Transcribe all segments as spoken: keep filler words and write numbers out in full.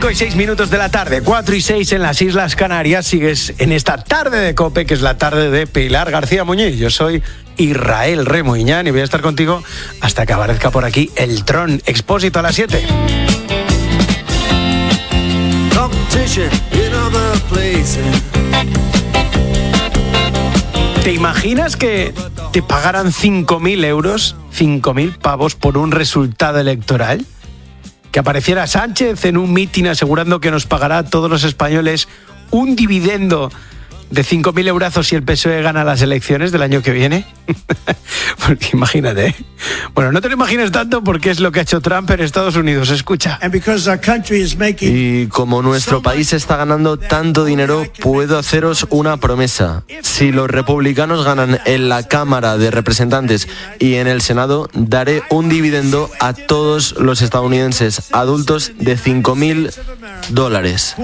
cinco y seis minutos de la tarde, cuatro y seis en las Islas Canarias. Sigues en esta tarde de COPE, que es la tarde de Pilar García Muñiz. Yo soy Israel Remuñán y voy a estar contigo hasta que aparezca por aquí el Tron Expósito a las siete. ¿Te imaginas que te pagaran cinco mil euros, cinco mil pavos por un resultado electoral? Que apareciera Sánchez en un mitin asegurando que nos pagará a todos los españoles un dividendo de cinco mil eurazos si el P S O E gana las elecciones del año que viene. Porque imagínate, ¿eh? Bueno, no te lo imagines tanto porque es lo que ha hecho Trump en Estados Unidos. Escucha. Y como nuestro país está ganando tanto dinero, puedo haceros una promesa. Si los republicanos ganan en la Cámara de Representantes y en el Senado, daré un dividendo a todos los estadounidenses adultos de cinco mil dólares.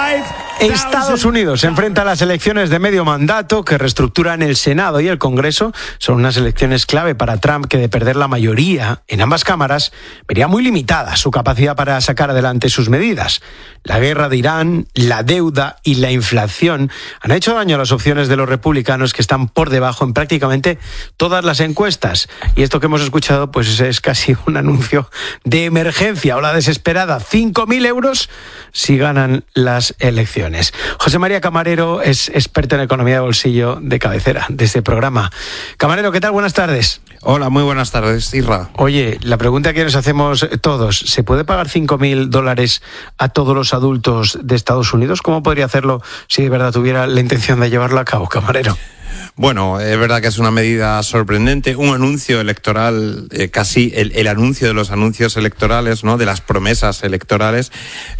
Estados Unidos se enfrenta a las elecciones de medio mandato que reestructuran el Senado y el Congreso. Son unas elecciones clave para Trump, que de perder la mayoría en ambas cámaras vería muy limitada su capacidad para sacar adelante sus medidas. La guerra de Irán, la deuda y la inflación han hecho daño a las opciones de los republicanos, que están por debajo en prácticamente todas las encuestas. Y esto que hemos escuchado pues es casi un anuncio de emergencia o la desesperada. cinco mil euros si ganan las elecciones. José María Camarero es experto en economía de bolsillo de cabecera de este programa. Camarero, ¿qué tal? Buenas tardes. Hola, muy buenas tardes, Isra. Oye, la pregunta que nos hacemos todos, ¿se puede pagar cinco mil dólares a todos los adultos de Estados Unidos? ¿Cómo podría hacerlo si de verdad tuviera la intención de llevarlo a cabo, Camarero? Bueno, es verdad que es una medida sorprendente, un anuncio electoral, eh, casi el, el anuncio de los anuncios electorales, ¿no? De las promesas electorales,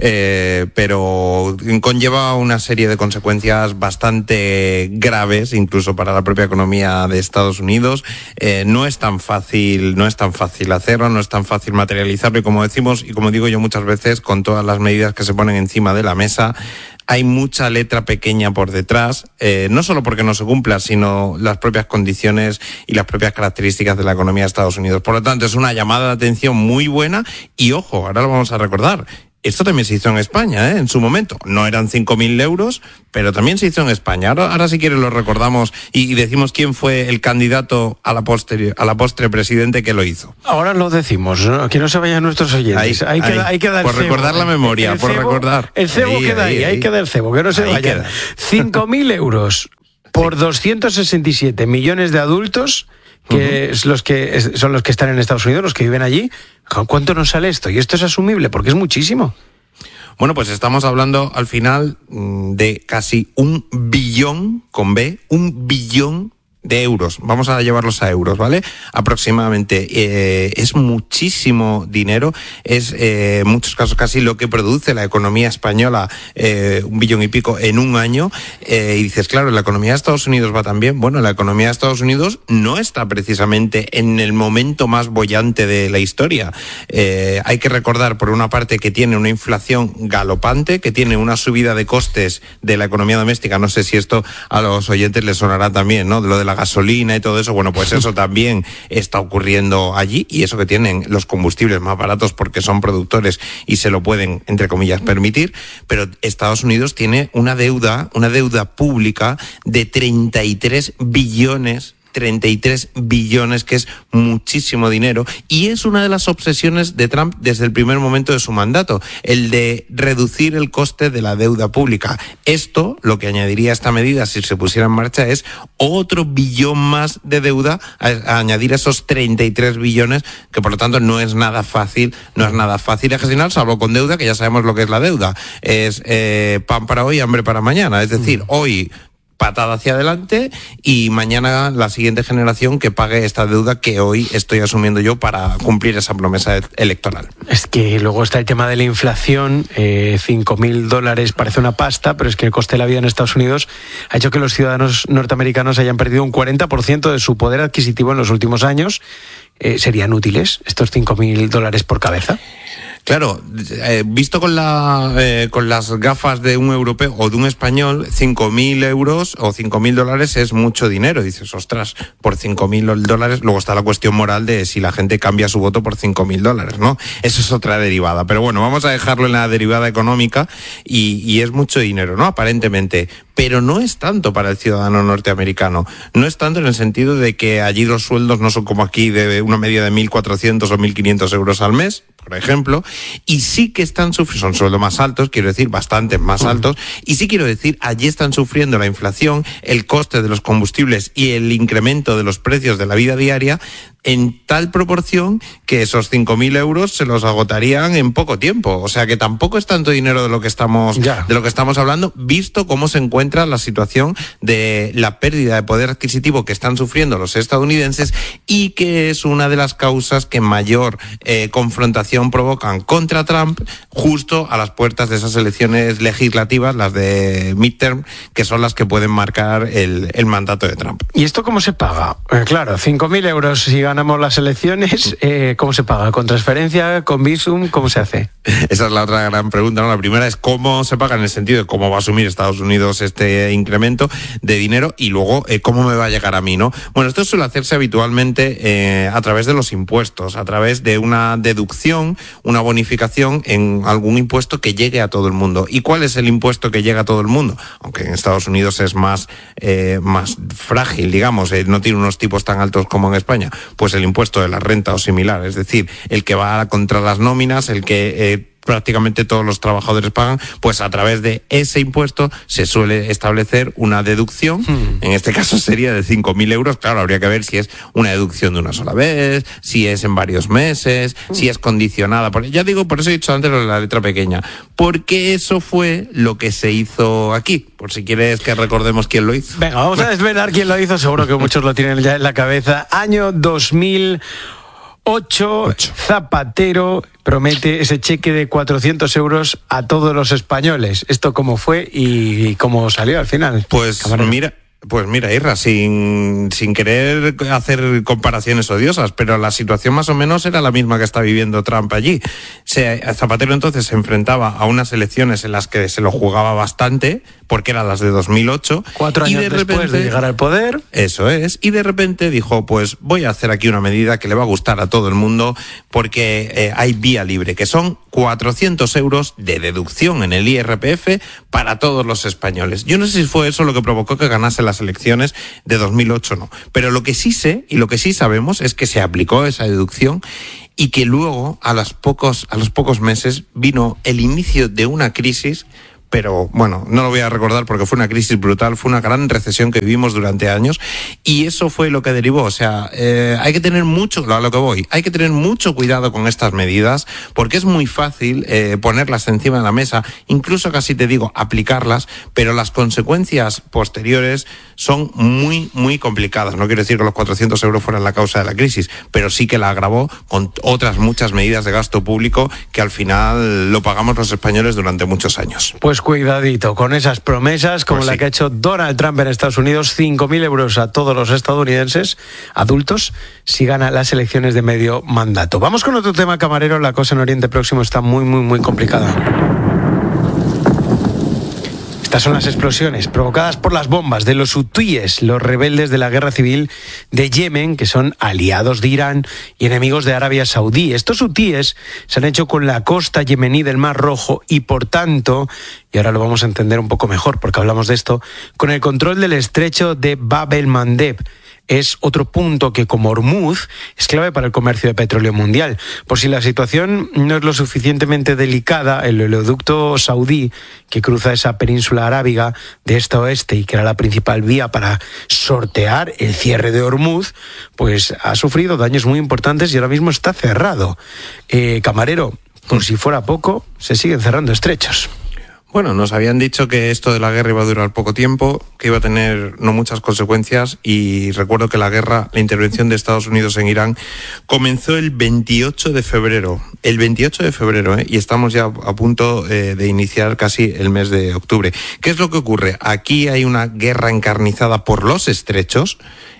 eh, pero conlleva una serie de consecuencias bastante graves, incluso para la propia economía de Estados Unidos. Eh, no es tan fácil, no es tan fácil hacerlo, no es tan fácil materializarlo, y como decimos, y como digo yo muchas veces, con todas las medidas que se ponen encima de la mesa, hay mucha letra pequeña por detrás, eh, no solo porque no se cumpla, sino las propias condiciones y las propias características de la economía de Estados Unidos. Por lo tanto, es una llamada de atención muy buena y, ojo, ahora lo vamos a recordar. Esto también se hizo en España, ¿eh? En su momento. No eran cinco mil euros, pero también se hizo en España. Ahora, ahora si quieres lo recordamos y, y decimos quién fue el candidato a la postre, a la postre presidente que lo hizo. Ahora lo decimos, ¿no? Que no se vayan nuestros oyentes. Ahí, ahí, queda, ahí queda el por cebo. recordar la memoria, el por cebo, recordar. El cebo ahí, queda ahí, ahí, ahí queda el cebo, que no se vayan. cinco mil euros por sí. doscientos sesenta y siete millones de adultos, que uh-huh. es los que es, son los que están en Estados Unidos, los que viven allí. ¿Cuánto nos sale esto? Y esto es asumible porque es muchísimo. Bueno, pues estamos hablando al final de casi un billón, con B, un billón de euros. Vamos a llevarlos a euros, ¿vale? Aproximadamente. Eh, es muchísimo dinero, es eh, en muchos casos casi lo que produce la economía española, eh, un billón y pico en un año. Eh, y dices, claro, ¿la economía de Estados Unidos va tan bien? Bueno, la economía de Estados Unidos no está precisamente en el momento más boyante de la historia. Eh, hay que recordar, por una parte, que tiene una inflación galopante, que tiene una subida de costes de la economía doméstica. No sé si esto a los oyentes les sonará también, ¿no? De lo de la gasolina y todo eso. Bueno, pues eso también está ocurriendo allí, y eso que tienen los combustibles más baratos porque son productores y se lo pueden, entre comillas, permitir. Pero Estados Unidos tiene una deuda, una deuda pública de treinta y tres billones treinta y tres billones, que es muchísimo dinero, y es una de las obsesiones de Trump desde el primer momento de su mandato, el de reducir el coste de la deuda pública. Esto, lo que añadiría esta medida si se pusiera en marcha, es otro billón más de deuda a, a añadir esos treinta y tres billones, que por lo tanto no es nada fácil, no es nada fácil de gestionar, salvo con deuda, que ya sabemos lo que es la deuda. Es eh, pan para hoy, hambre para mañana. Es decir, hoy patada hacia adelante y mañana la siguiente generación que pague esta deuda que hoy estoy asumiendo yo para cumplir esa promesa electoral. Es que luego está el tema de la inflación. eh, cinco mil dólares parece una pasta, pero es que el coste de la vida en Estados Unidos ha hecho que los ciudadanos norteamericanos hayan perdido un cuarenta por ciento de su poder adquisitivo en los últimos años. Eh, ¿Serían útiles estos cinco mil dólares por cabeza? Claro, eh, visto con la eh, con las gafas de un europeo o de un español, cinco mil euros o cinco mil dólares es mucho dinero. Dices, ostras, por cinco mil dólares. Luego está la cuestión moral de si la gente cambia su voto por cinco mil dólares, ¿no? Eso es otra derivada. Pero bueno, vamos a dejarlo en la derivada económica y, y es mucho dinero, ¿no? Aparentemente. Pero no es tanto para el ciudadano norteamericano. No es tanto en el sentido de que allí los sueldos no son como aquí de una media de mil cuatrocientos o mil quinientos euros al mes, por ejemplo, y sí que están sufriendo, son sueldos más altos, quiero decir, bastante más altos, y sí quiero decir, allí están sufriendo la inflación, el coste de los combustibles y el incremento de los precios de la vida diaria en tal proporción que esos cinco mil euros se los agotarían en poco tiempo. O sea que tampoco es tanto dinero de lo que estamos, ya. de lo que estamos hablando, visto cómo se encuentra la situación de la pérdida de poder adquisitivo que están sufriendo los estadounidenses y que es una de las causas que mayor eh, confrontación provocan contra Trump justo a las puertas de esas elecciones legislativas, las de midterm, que son las que pueden marcar el, el mandato de Trump. ¿Y esto cómo se paga? Eh, claro, cinco mil euros si ganamos las elecciones, eh, ¿cómo se paga? ¿Con transferencia? ¿Con Visum? ¿Cómo se hace? Esa es la otra gran pregunta, ¿no? La primera es cómo se paga en el sentido de cómo va a asumir Estados Unidos este incremento de dinero y luego eh, cómo me va a llegar a mí, ¿no? Bueno, esto suele hacerse habitualmente eh, a través de los impuestos, a través de una deducción, una bonificación en algún impuesto que llegue a todo el mundo. ¿Y cuál es el impuesto que llega a todo el mundo? Aunque en Estados Unidos es más, eh, más frágil, digamos, eh, no tiene unos tipos tan altos como en España. Pues el impuesto de la renta o similar, es decir, el que va contra las nóminas, el que eh, prácticamente todos los trabajadores pagan, pues a través de ese impuesto se suele establecer una deducción, hmm. en este caso sería de cinco mil euros, claro, habría que ver si es una deducción de una sola vez, si es en varios meses, hmm. si es condicionada, por, ya digo, por eso he dicho antes lo de la letra pequeña, porque eso fue lo que se hizo aquí, por si quieres que recordemos quién lo hizo. Venga, vamos a desvelar quién lo hizo, seguro que muchos lo tienen ya en la cabeza. Año dos mil ocho, Ocho. Zapatero promete ese cheque de cuatrocientos euros a todos los españoles. ¿Esto cómo fue y cómo salió al final? Pues Camarero. mira... Pues mira, Irra, sin, sin querer hacer comparaciones odiosas, pero la situación más o menos era la misma que está viviendo Trump allí. Se, Zapatero entonces se enfrentaba a unas elecciones en las que se lo jugaba bastante, porque eran las de dos mil ocho. Cuatro años y de después repente, de llegar al poder. Eso es, y de repente dijo, pues voy a hacer aquí una medida que le va a gustar a todo el mundo, porque eh, hay vía libre, que son cuatrocientos euros de deducción en el I R P F para todos los españoles. Yo no sé si fue eso lo que provocó que ganase las elecciones de dos mil ocho, no. Pero lo que sí sé y lo que sí sabemos es que se aplicó esa deducción y que luego, a los pocos, a los pocos meses, vino el inicio de una crisis. Pero bueno, no lo voy a recordar porque fue una crisis brutal, fue una gran recesión que vivimos durante años y eso fue lo que derivó. O sea, eh, hay que tener mucho, a lo que voy, hay que tener mucho cuidado con estas medidas porque es muy fácil eh, ponerlas encima de la mesa, incluso casi te digo aplicarlas, pero las consecuencias posteriores son muy, muy complicadas. No quiero decir que los cuatrocientos euros fueran la causa de la crisis, pero sí que la agravó con otras muchas medidas de gasto público que al final lo pagamos los españoles durante muchos años. Pues cuidadito con esas promesas como pues la sí. que ha hecho Donald Trump en Estados Unidos, cinco mil euros a todos los estadounidenses adultos si gana las elecciones de medio mandato. Vamos con otro tema, Camarero. La cosa en Oriente Próximo está muy, muy, muy complicada. Estas son las explosiones provocadas por las bombas de los hutíes, los rebeldes de la guerra civil de Yemen, que son aliados de Irán y enemigos de Arabia Saudí. Estos hutíes se han hecho con la costa yemení del Mar Rojo y, por tanto, y ahora lo vamos a entender un poco mejor porque hablamos de esto, con el control del estrecho de Bab el-Mandeb. Es otro punto que, como Hormuz, es clave para el comercio de petróleo mundial. Por si la situación no es lo suficientemente delicada, el oleoducto saudí que cruza esa península arábiga de este a oeste y que era la principal vía para sortear el cierre de Hormuz, pues ha sufrido daños muy importantes y ahora mismo está cerrado. Eh, Camarero, por si fuera poco, se siguen cerrando estrechos. Bueno, nos habían dicho que esto de la guerra iba a durar poco tiempo, que iba a tener no muchas consecuencias y recuerdo que la guerra, la intervención de Estados Unidos en Irán comenzó el veintiocho de febrero, el veintiocho de febrero, ¿eh? Y estamos ya a punto eh, de iniciar casi el mes de octubre. ¿Qué es lo que ocurre? Aquí hay una guerra encarnizada por los estrechos.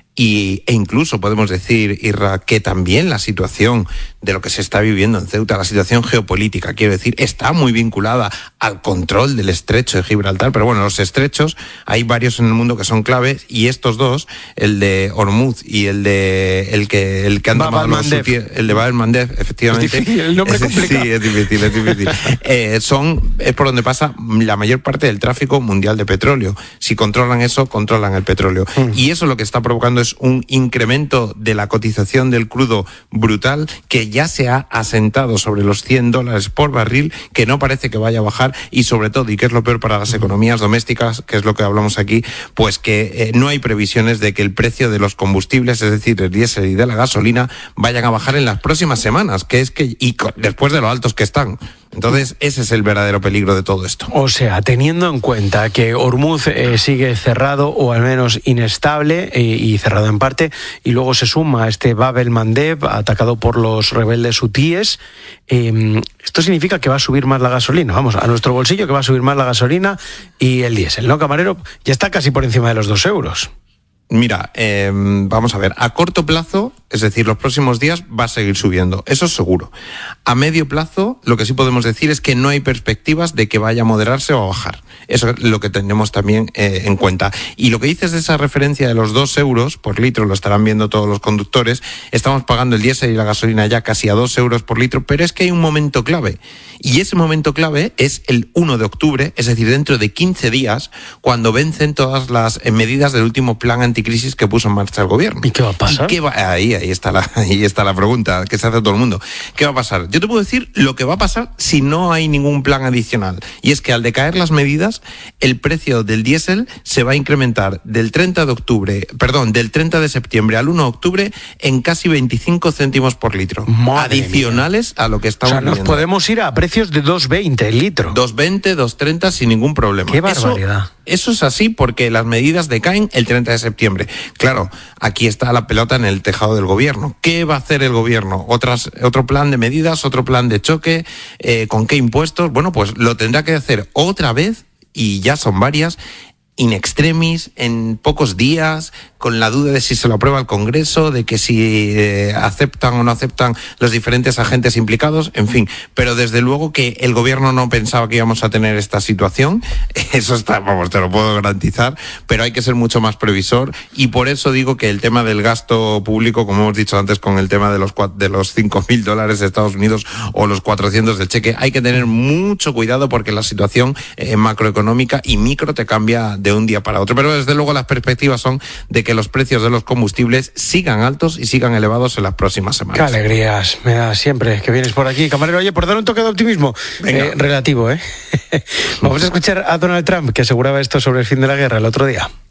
Y, e incluso podemos decir, Irra, que también la situación de lo que se está viviendo en Ceuta, la situación geopolítica, quiero decir, está muy vinculada al control del estrecho de Gibraltar, pero bueno, los estrechos, hay varios en el mundo que son claves, y estos dos, el de Hormuz y el de el que el que anda más el de Bab el-Mandeb, efectivamente. Es difícil, el nombre es, complicado. Sí, es difícil, es difícil. eh, son, es por donde pasa la mayor parte del tráfico mundial de petróleo. Si controlan eso, controlan el petróleo. Mm. Y eso lo que está provocando es un incremento de la cotización del crudo brutal, que ya se ha asentado sobre los cien dólares por barril, que no parece que vaya a bajar, y sobre todo, y que es lo peor para las economías domésticas, que es lo que hablamos aquí, pues que eh, no hay previsiones de que el precio de los combustibles, es decir, el diésel y de la gasolina, vayan a bajar en las próximas semanas, que es que, y después de lo altos que están. Entonces, ese es el verdadero peligro de todo esto. O sea, teniendo en cuenta que Hormuz eh, sigue cerrado, o al menos inestable, eh, y cerrado en parte, y luego se suma este Bab el-Mandeb, atacado por los rebeldes hutíes, eh, esto significa que va a subir más la gasolina. Vamos, a nuestro bolsillo que va a subir más la gasolina y el diésel, ¿no, camarero? Ya está casi por encima de los dos euros. Mira, eh, vamos a ver, a corto plazo, es decir, los próximos días va a seguir subiendo, eso es seguro. A medio plazo, lo que sí podemos decir es que no hay perspectivas de que vaya a moderarse o a bajar. Eso es lo que tenemos también eh, en cuenta. Y lo que dices de esa referencia de los dos euros por litro, lo estarán viendo todos los conductores, estamos pagando el diésel y la gasolina ya casi a dos euros por litro, pero es que hay un momento clave. Y ese momento clave es el uno de octubre, es decir, dentro de quince días, cuando vencen todas las medidas del último plan anticrisis que puso en marcha el gobierno. ¿Y qué va a pasar? ¿Y qué va? Ahí, ahí está la, ahí está la pregunta que se hace todo el mundo. ¿Qué va a pasar? Yo te puedo decir lo que va a pasar si no hay ningún plan adicional. Y es que al decaer las medidas, el precio del diésel se va a incrementar del treinta de octubre, perdón, del treinta de septiembre al uno de octubre en casi veinticinco céntimos por litro. Madre adicionales mía. A lo que estamos viendo. O sea, nos podemos ir a precios de dos veinte el litro. dos veinte, dos treinta sin ningún problema. ¡Qué barbaridad! Eso, eso es así porque las medidas decaen el treinta de septiembre. Claro, aquí está la pelota en el tejado del gobierno. ¿Qué va a hacer el gobierno? Otras, otro plan de medidas, otro plan de choque, eh, ¿con qué impuestos? Bueno, pues lo tendrá que hacer otra vez, y ya son varias, in extremis, en pocos días, con la duda de si se lo aprueba el Congreso, de que si eh, aceptan o no aceptan los diferentes agentes implicados, en fin. Pero desde luego que el gobierno no pensaba que íbamos a tener esta situación, eso está, vamos, te lo puedo garantizar, pero hay que ser mucho más previsor, y por eso digo que el tema del gasto público, como hemos dicho antes con el tema de los de los cinco mil dólares de Estados Unidos o los cuatrocientos del cheque, hay que tener mucho cuidado porque la situación eh, macroeconómica y micro te cambia de un día para otro. Pero desde luego las perspectivas son de que los precios de los combustibles sigan altos y sigan elevados en las próximas semanas. Qué alegrías me da siempre que vienes por aquí, camarero. Oye, por dar un toque de optimismo eh, relativo, ¿eh? Vamos a escuchar a Donald Trump, que aseguraba esto sobre el fin de la guerra el otro día.